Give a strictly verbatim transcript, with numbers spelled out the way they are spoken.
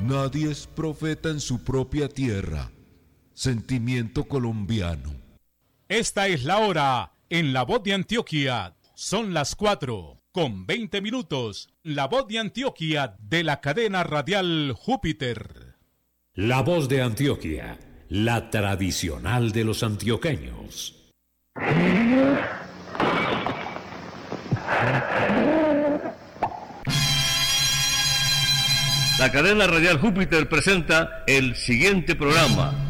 Nadie es profeta en su propia tierra. Sentimiento colombiano. Esta es la hora en La Voz de Antioquia. Son las cuatro con veinte minutos. La Voz de Antioquia de la cadena radial Júpiter. La Voz de Antioquia, la tradicional de los antioqueños. La cadena radial Júpiter presenta el siguiente programa.